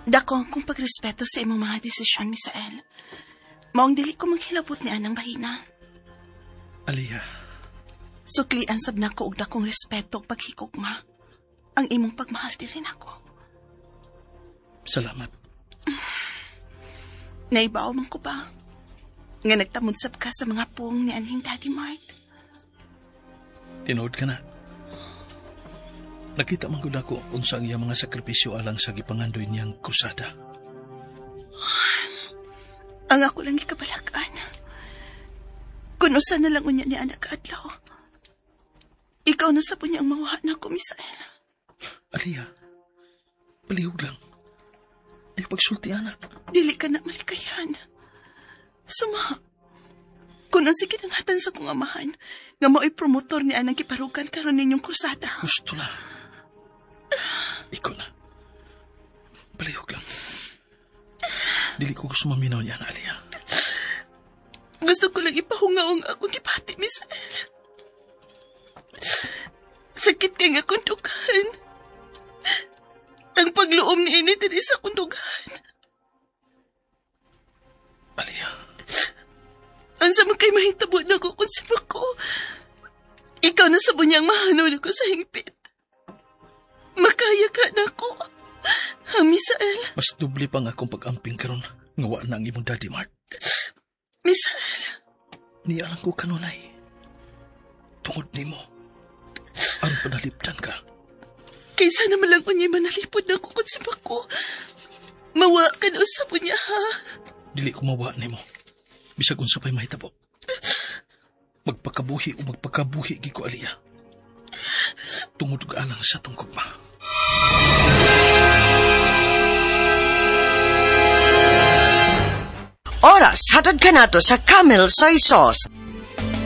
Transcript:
Dako akong pagrespeto sa imong mga desisyon, Misael. Maong dili ko maghilabot ni anang bahina. Aliyah. Suklian sab nako og dakong respeto ug paghikugma. Ang imong pagmahal rin ako. Salamat. Naibaw man ko ba? Nga nagtamudsap ka sa mga pung ni anhing Daddy Mart. Tinood ka na. Nakita man gud ako unsa ang iyang mga sakripisyo alang sa gipangandoy niyang krusada. Ang ako lang gikabalakan. Kung usa na lang unya ni anak kaadlaw. Ikaw na sa punya ang mawala na ako, Misael. Aliyah, palihog lang. Ay pagsulti, anak. Dili ka na malikayan. Suma, kung ang sige hatan sa kong amahan, nga mo'y promotor ni anang kiparukan karon ninyong kursada. Gusto na. Ikaw na. Palihog lang. Dili ko gusto maminaw niyan, Aliyah. Gusto ko lang ipahungaw ang akong kipati, Misael. Sakit kay nga kundugan. Ang pagluom ni ini diri sa kundugan. Aliyah. Ansa man kay mahitabo na ko kung sipa ko. Ikaw na sa bunyang mahanaw na ko sa hingpit. Makaya ka na ko. Misael. Mas dubli pang akong pag-amping karon nga wa na ang imong Daddy Mart. Misael. Nialang ko kanunay. Tungod nimo. Ang panalipdan ka. Kaysa naman lang unya'y manalipod na ko kung sipa ko. Mawa ka na usap niya, ha? Dili ko mawa nimo. Bisag unsa pa'y mahitabo. Magpakabuhi o magpakabuhi giko, Aliyah. Tungod og alang sa tungkugma. Oras, hatod ka na to sa Camel Soy Sauce.